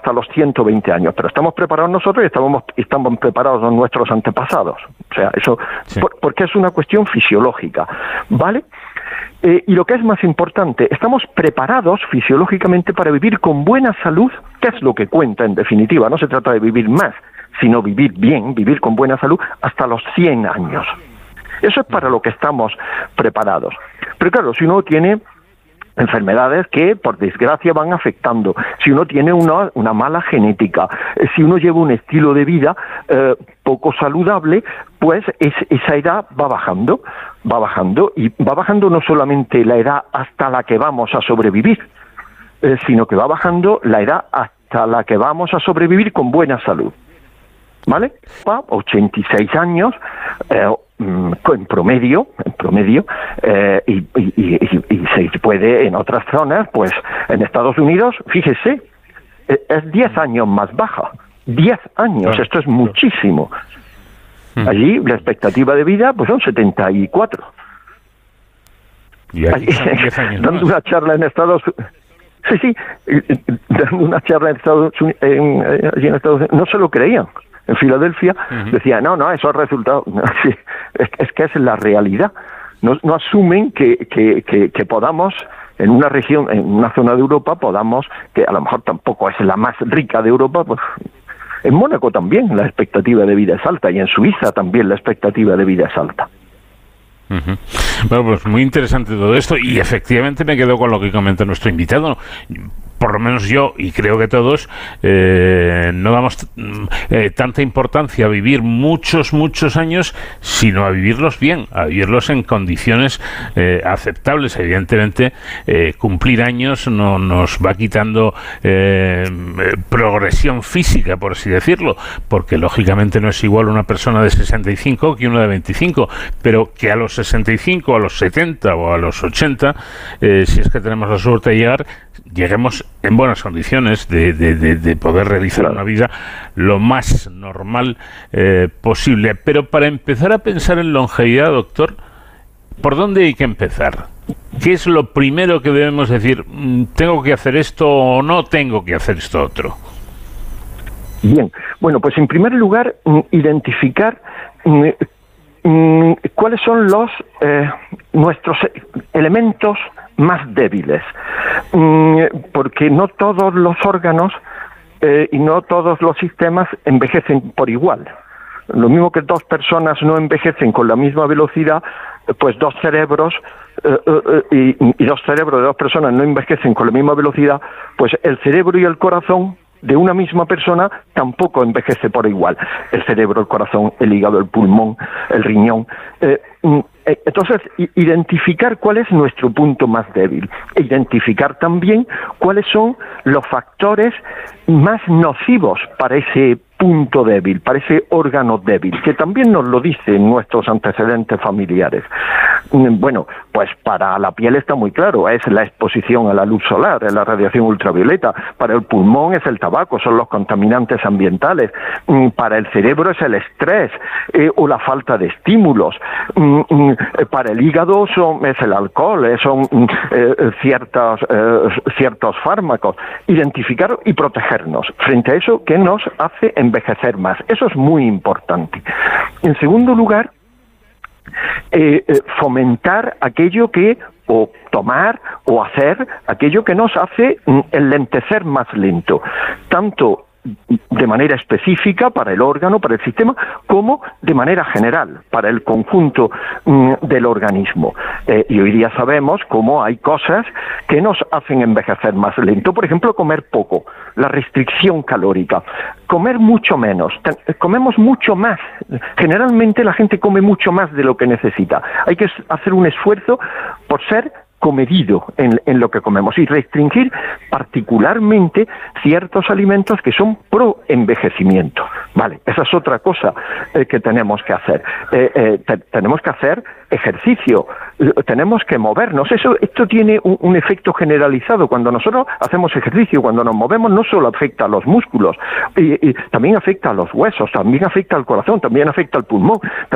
hasta los 120 años, pero estamos preparados nosotros y estamos preparados nuestros antepasados. O sea, eso, sí. Porque es una cuestión fisiológica, ¿vale? Y lo que es más importante, estamos preparados fisiológicamente para vivir con buena salud, que es lo que cuenta en definitiva. No se trata de vivir más, sino vivir bien, vivir con buena salud hasta los 100 años. Eso es para lo que estamos preparados. Pero claro, si uno tiene enfermedades que, por desgracia, van afectando, si uno tiene una mala genética, si uno lleva un estilo de vida poco saludable, pues esa edad va bajando, y va bajando no solamente la edad hasta la que vamos a sobrevivir, sino que va bajando la edad hasta la que vamos a sobrevivir con buena salud, ¿vale? 86 años, en promedio, y se puede en otras zonas, pues en Estados Unidos, fíjese, es 10 años más baja, 10 años, claro. Esto es muchísimo. Allí la expectativa de vida pues son 74. Y aquí son 10 años dando una charla en Estados Unidos. Sí, dando una charla en Estados Unidos, allí en Estados Unidos, no se lo creían. En Filadelfia decía, no, eso es resultado. Es que es la realidad. No asumen que podamos, en una región, en una zona de Europa, que a lo mejor tampoco es la más rica de Europa, pues en Mónaco también la expectativa de vida es alta, y en Suiza también la expectativa de vida es alta. Bueno, pues muy interesante todo esto, y efectivamente me quedo con lo que comenta nuestro invitado. Por lo menos yo, y creo que todos, no damos tanta importancia a vivir muchos años, sino a vivirlos bien, a vivirlos en condiciones aceptables. Evidentemente, cumplir años no nos va quitando progresión física, por así decirlo, porque lógicamente no es igual una persona de 65 que una de 25, pero que a los 65, a los 70 o a los 80, si es que tenemos la suerte de lleguemos en buenas condiciones de poder realizar una vida lo más normal posible. Pero para empezar a pensar en longevidad, doctor, ¿por dónde hay que empezar? ¿Qué es lo primero que debemos decir? ¿Tengo que hacer esto o no tengo que hacer esto otro? Bien, bueno, pues en primer lugar, identificar cuáles son nuestros elementos más débiles, porque no todos los órganos y no todos los sistemas envejecen por igual. Lo mismo que dos personas no envejecen con la misma velocidad, pues dos cerebros y dos cerebros de dos personas no envejecen con la misma velocidad, pues el cerebro y el corazón de una misma persona tampoco envejece por igual. El cerebro, el corazón, el hígado, el pulmón, el riñón. Entonces, identificar cuál es nuestro punto más débil. Identificar también cuáles son los factores más nocivos para ese punto débil, para ese órgano débil, que también nos lo dicen nuestros antecedentes familiares. Bueno, pues para la piel está muy claro, es la exposición a la luz solar, es la radiación ultravioleta. Para el pulmón es el tabaco, son los contaminantes ambientales. Para el cerebro es el estrés o la falta de estímulos. Para el hígado es el alcohol, son ciertos fármacos. Identificar y protegernos frente a eso que nos hace envejecer más. Eso es muy importante. En segundo lugar, fomentar aquello o tomar o hacer aquello que nos hace enlentecer más lento, tanto de manera específica para el órgano, para el sistema, como de manera general para el conjunto del organismo. Y hoy día sabemos cómo hay cosas que nos hacen envejecer más lento. Por ejemplo, comer poco, la restricción calórica, comer mucho menos, comemos mucho más. Generalmente la gente come mucho más de lo que necesita. Hay que hacer un esfuerzo por ser comedido en lo que comemos y restringir particularmente ciertos alimentos que son pro envejecimiento. Vale, esa es otra cosa que tenemos que hacer. Tenemos que hacer ejercicio, tenemos que movernos. Esto tiene un efecto generalizado. Cuando nosotros hacemos ejercicio, cuando nos movemos, no solo afecta a los músculos, y también afecta a los huesos, también afecta al corazón, también afecta al pulmón.